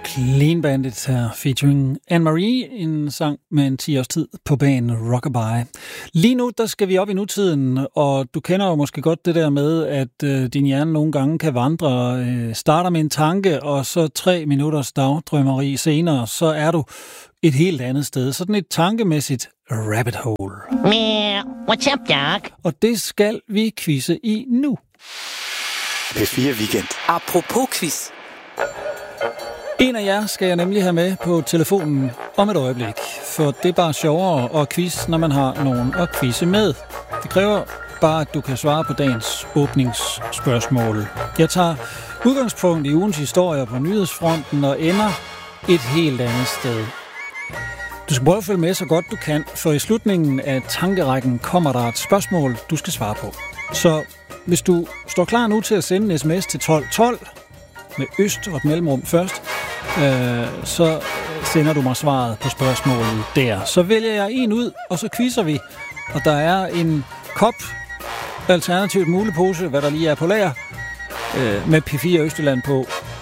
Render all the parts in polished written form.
Clean Bandit her featuring Anne-Marie, en sang med en 10 års tid på banen Rockabye. Lige nu, der skal vi op i nutiden, og du kender jo måske godt det der med, at din hjerne nogle gange kan vandre, starter med en tanke, og så 3 minutters dagdrømmeri senere, så er du et helt andet sted. Sådan et tankemæssigt rabbit hole. What's up, Doc? Og det skal vi quizze i nu. P4 Weekend. Apropos quiz. En af jer skal jeg nemlig have med på telefonen om et øjeblik, for det er bare sjovere at quiz, når man har nogen at quizze med. Det kræver bare, at du kan svare på dagens åbningsspørgsmål. Jeg tager udgangspunkt i ugens historier på nyhedsfronten og ender et helt andet sted. Du skal prøve at følge med så godt du kan, for i slutningen af tankerækken kommer der et spørgsmål, du skal svare på. Så hvis du står klar nu til at sende en sms til 1212, med øst og et mellemrum først, så sender du mig svaret på spørgsmålet der. Så vælger jeg en ud, og så quizzer vi. Og der er en kop, alternativt mulepose, hvad der lige er på lager, med P4 Østjylland på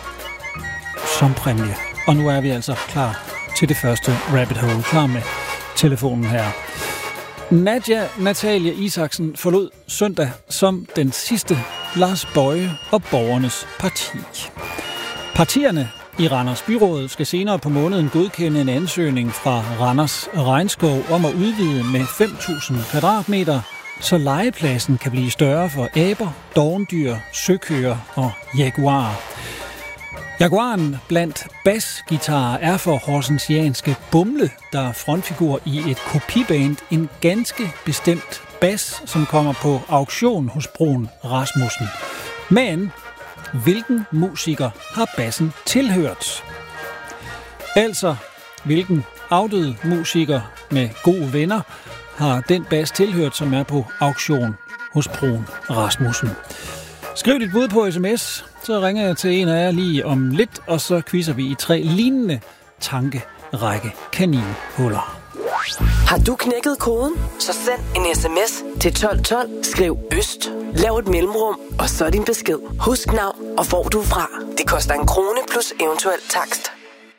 som præmie. Og nu er vi altså klar til det første rabbit hole. Klar med telefonen her. Nadja Natalie Isaksen forlod søndag som den sidste Lars Boje og Borgernes Parti. Partierne i Randers Byråd skal senere på måneden godkende en ansøgning fra Randers Regnskov om at udvide med 5.000 kvadratmeter, så legepladsen kan blive større for aber, dovendyr, søkøer og jaguarer. Jaguaren blandt basgitarer er for horsensianske Bumle, der er frontfigur i et kopiband, en ganske bestemt bas, som kommer på auktion hos Brun Rasmussen. Men hvilken musiker har bassen tilhørt? Altså, hvilken afdød musiker med gode venner har den bas tilhørt, som er på auktion hos Brun Rasmussen? Skriv dit bud på sms, så ringer jeg til en af jer lige om lidt, og så quizzer vi i 3 lignende tankerække kaninhuller. Har du knækket koden? Så send en sms til 1212, skriv øst, lav et mellemrum, og så din besked. Husk navn og hvor du er fra. Det koster 1 krone plus eventuel takst.